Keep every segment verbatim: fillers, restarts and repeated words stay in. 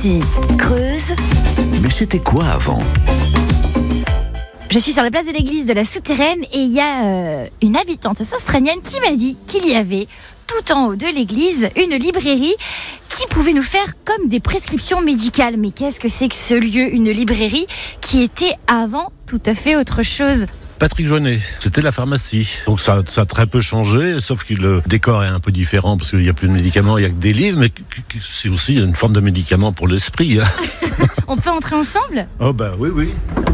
Ici, Creuse. Mais c'était quoi avant ? Je suis sur la place de l'église de la Souterraine et il y a euh, une habitante australienne qui m'a dit qu'il y avait tout en haut de l'église une librairie qui pouvait nous faire comme des prescriptions médicales. Mais qu'est-ce que c'est que ce lieu, une librairie qui était avant tout à fait autre chose ? Patrick Joannet, c'était la pharmacie. Donc ça, ça a très peu changé, sauf que le décor est un peu différent parce qu'il n'y a plus de médicaments, il n'y a que des livres, mais c'est aussi une forme de médicament pour l'esprit. On peut entrer ensemble ? Oh bah oui, oui.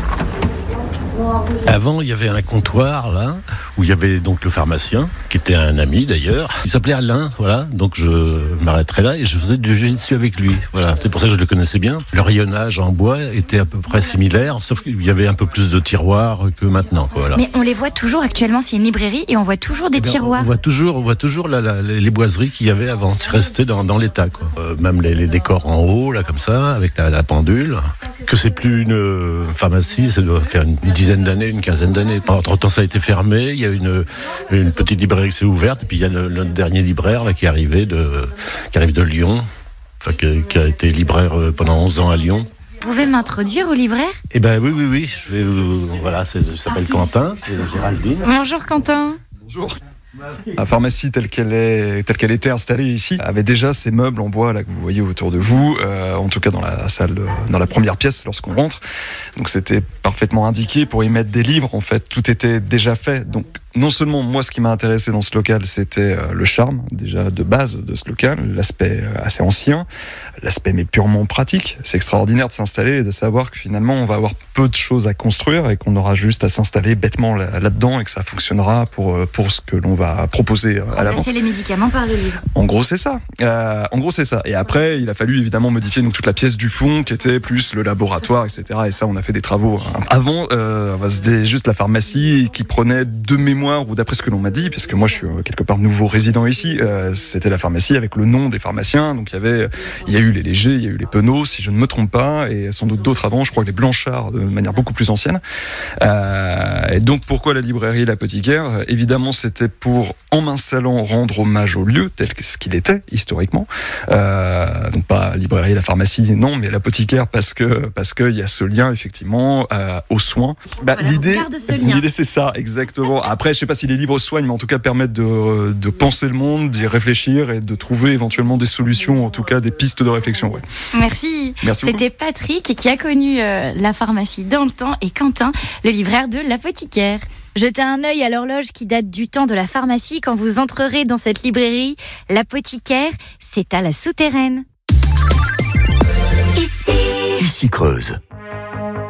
Avant, il y avait un comptoir là où il y avait donc le pharmacien qui était un ami d'ailleurs. Il s'appelait Alain, voilà. Donc je m'arrêterai là et je faisais du jiu-jitsu avec lui. Voilà, c'est pour ça que je le connaissais bien. Le rayonnage en bois était à peu près similaire, sauf qu'il y avait un peu plus de tiroirs que maintenant. Voilà. Mais on les voit toujours actuellement. C'est une librairie et on voit toujours des Eh bien, tiroirs. On voit toujours, on voit toujours la, la, les boiseries qu'il y avait avant. C'est resté dans, dans l'état, quoi. Euh, même les, les décors en haut, là comme ça, avec la, la pendule. Que c'est plus une euh, pharmacie, ça doit faire une, une dizaine d'années, une quinzaine d'années. Entre-temps, ça a été fermé. Il y a une, une petite librairie qui s'est ouverte. Et puis, il y a le, le dernier libraire là, qui, est arrivé de, qui arrive de Lyon, enfin, qui, qui a été libraire pendant onze ans à Lyon. Vous pouvez m'introduire au libraire ? Eh ben oui, oui, oui. Je vais, euh, voilà, c'est, je s'appelle Quentin, et Géraldine. Bonjour Quentin. Bonjour. La pharmacie telle qu'elle est, telle qu'elle était installée ici avait déjà ces meubles en bois là que vous voyez autour de vous, euh, en tout cas dans la salle, dans la première pièce lorsqu'on rentre. Donc c'était parfaitement indiqué pour y mettre des livres. En fait, tout était déjà fait. Donc non seulement moi, ce qui m'a intéressé dans ce local, c'était le charme déjà de base de ce local, l'aspect assez ancien, l'aspect mais purement pratique. C'est extraordinaire de s'installer et de savoir que finalement on va avoir peu de choses à construire et qu'on aura juste à s'installer bêtement là- là-dedans et que ça fonctionnera pour pour ce que l'on va proposer à la vente. Remplacer les médicaments par les livres. En gros, c'est ça. Euh, en gros, c'est ça. Et après, il a fallu évidemment modifier donc toute la pièce du fond qui était plus le laboratoire, et cetera. Et ça, on a fait des travaux. Hein. Avant, euh, c'était juste la pharmacie qui prenait de mémoire, ou d'après ce que l'on m'a dit, parce que moi, je suis euh, quelque part nouveau résident ici, euh, c'était la pharmacie avec le nom des pharmaciens. Donc, il y avait, il y a eu les Légers, il y a eu les Penaud, si je ne me trompe pas, et sans doute d'autres avant. Je crois que les Blanchard, de manière beaucoup plus ancienne. Euh, et donc, pourquoi la librairie, l'apothicaire ? Évidemment, c'était pour, en m'installant, rendre hommage au lieu tel que ce qu'il était historiquement. Euh, donc pas librairie, la pharmacie, non, mais l'apothicaire parce que parce que il y a ce lien effectivement euh, aux soins. Bah, Voilà, l'idée, on garde ce lien. l'idée c'est ça exactement. Après, je sais pas si les livres soignent, mais en tout cas permettent de de penser le monde, d'y réfléchir et de trouver éventuellement des solutions, en tout cas des pistes de réflexion. Ouais. Merci. Merci beaucoup. C'était Patrick qui a connu euh, la pharmacie dans le temps et Quentin, le libraire de l'apothicaire. Jetez un œil à l'horloge qui date du temps de la pharmacie quand vous entrerez dans cette librairie. L'apothicaire, c'est à la Souterraine. Ici Creuse.